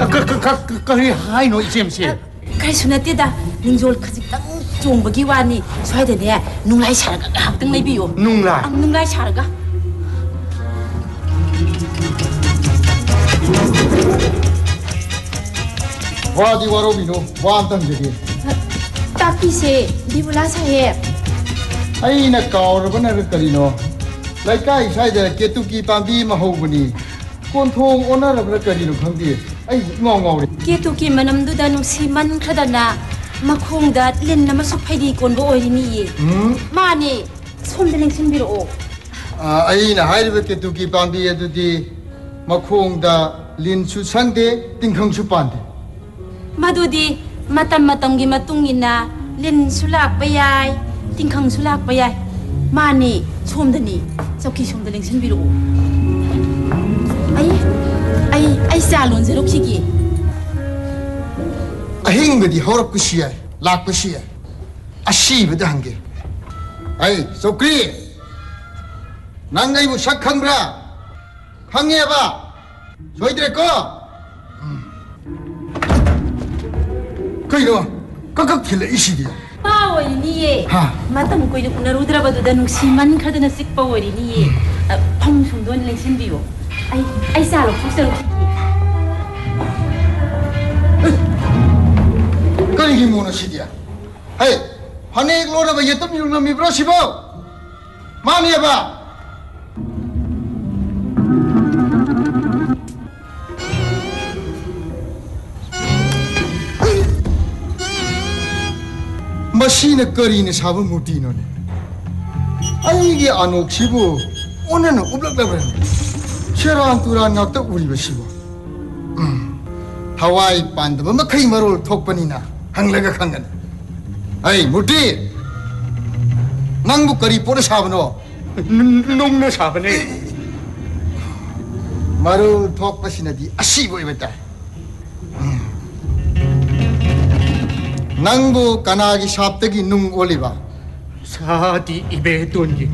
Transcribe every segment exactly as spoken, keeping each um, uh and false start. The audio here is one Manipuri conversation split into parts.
ꯀꯔꯤ ꯍꯥꯏꯅꯣ ꯏꯆꯦꯝꯁꯦ ꯀꯔꯤꯁꯨ ꯅꯠꯇꯦꯗ ꯅꯤꯡꯖꯣꯜ ꯈꯖꯤꯛꯇꯪ ꯆꯣꯡꯕꯒꯤ ꯋꯥꯅꯤ ꯁ꯭ꯋꯥꯏꯗꯅꯦ ꯅꯨꯡꯂꯥꯏ ꯁꯥꯔꯒ ꯉꯥꯏꯍꯥꯛꯇꯪ ꯂꯩꯕꯤꯌꯨ ꯅꯨꯡꯂꯥꯏ ꯅꯨꯡꯂꯥꯏ ꯁꯥꯔꯒ 와디 와로비노 와안당제게 ताकीसे बिबुला साहेब 아이나 까오르바나 그리노 라이카이 사이다 केतुकी पांबी महौबनी कोनथोंग ओनरबरा करिनो खंदी आई ngongngौरी केतुकी मनमदुदा नुसी मन खदना मखोंदा लिन नमसु फैदी कोनबो ओइरिनी माने सोमदा लेंसिनबिरो आईना हाइरिबे केतुकी पांबी अदुदी मखोंदा लिनसु संदे तिंखंसु पांदे मदुदी मतम मतमगी मतुंगिना लिनसु लाकपा याय तिंखंसु लाकपा याय माने सोमदनी चौकी सोमदा लेंसिनबिरो आई आई आई सालोन जरुखिगी अहिंगदी हौरपकुशिया लाकपुशिया अशीबदा हंगे आई चौकी नंगैबु सक खंब्रा खंगेबा सोइद्रेको कइनो ककक खिले इसिदी पावरिनिये मतम कोइनो उनरुद्रबदुदा नुसिमन खदना सिकपा वरिनिये फम सुंदोन लेंसिनबियो आई आई सालो फुसरो करिगी मोनो सिदिया हे हने लोरबा यतम युनमी ब्रोसिबो मानियबा मशीन करीने साबु मुटीनोने आईगे अनोखसिबु ओनन उब्लकलबरन शेरान तुरान नाक्ता उरिबसिबु हवाई पांदब मखै मरोल थोकपनिना हंगलगा खंगन आई मुटी नंगबु करी पोर साबनो नुंगना साबने मरोल थोकपसिनदी असिबो इबता नंगबु कनागी साप्तगी नुंग ओलिबा साती इबेतोनगी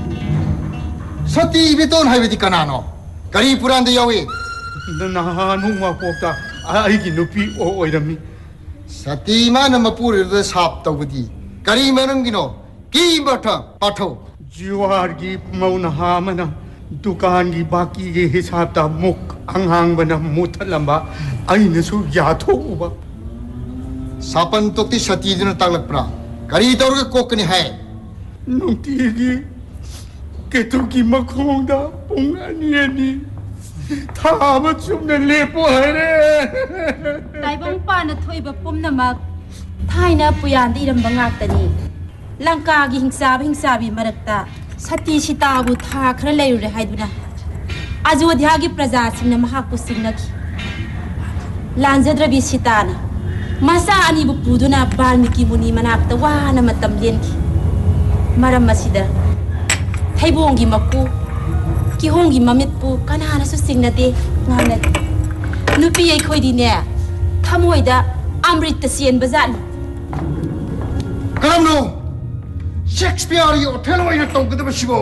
सती इबेतोन हाइबेदी कनानो करी पुरानदे यावे नहानु वापोता आइगी नुपी ओ ओइरमी सती मान मपुरदे साप तौबदी करी मनंगिनो की बठा पाठो जीवारगी मौना हामना दुकान की बाकी के हिसाब ता मुक अंगांग बना मुथलंबा आइनसु याथो उबा सापन तोक्ति सतीदन तागलकप्रा करी तौरगे कोकनी है नुक्तिगी केतुकी मखोंदा पुंग अनि अनि थाबा चुमने लेपो हरे ताइबंग पाना थोइबा पुमनमक थाइना पुयानदि इरंबा ngaktani लंकागी हिंसाब हिंसाबी मरक्ता सती सीताबु था खर लेरुरे हाइदुना अयोध्यागी प्रजा सिंह महाकु सिंगनकी लांजद्रबी सीताना मसा अनिबु पुदुना बाल्मीकि मुनि मनाक्ता वाना मतम लेनकी मरम मसिदा थैबोंगी मक्कु किहोंगी ममितपु कनानासु सिंगनते ngaने नुपी एखोइदिने थमोइदा अमृत सियन बजान करमनो शेक्सपियर यो ओथेलो इन तौगदब सिबो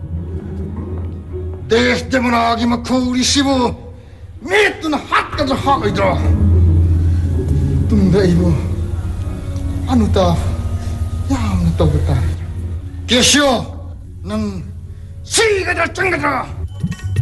देश देमनागी मखुरी सिबो मेतुन हातका जो हाइद्रो तुमदा इबो अनुता यामना तौगता केशो नंग सीगदा चंगदा